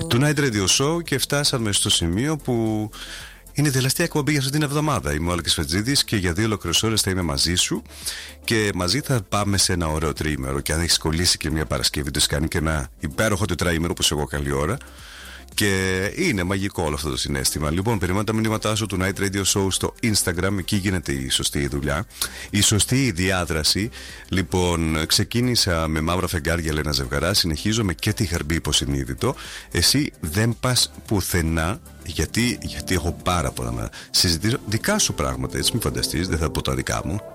Tonight Radio Show και φτάσαμε στο σημείο που είναι η τελευταία εκπομπή για αυτή την εβδομάδα. Είμαι ο Άλεξ Φετζίδης και για 2 ολόκληρες ώρες θα είμαι μαζί σου και μαζί θα πάμε σε ένα ωραίο τριήμερο. Και αν έχεις κολλήσει και μια Παρασκευή, το κάνει και ένα υπέροχο τετραήμερο όπως εγώ καλή ώρα. Και είναι μαγικό όλο αυτό το συναίσθημα. Λοιπόν, περιμένω τα μηνύματά σου του Night Radio Show στο Instagram. Εκεί γίνεται η σωστή δουλειά, η σωστή διάδραση. Λοιπόν, ξεκίνησα με μαύρα φεγγάρια, λέει ένα ζευγαρά. Συνεχίζω με και τη χαρμπή υποσυνείδητο. Εσύ δεν πας πουθενά. Γιατί έχω πάρα πολλά να συζητήσω δικά σου πράγματα. Έτσι, μην φανταστείς, δεν θα πω τα δικά μου.